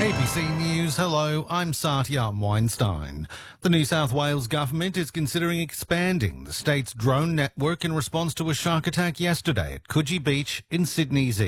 ABC News, hello, I'm Satya Weinstein. The New South Wales government is considering expanding the state's drone network in response to a shark attack yesterday at Coogee Beach in Sydney's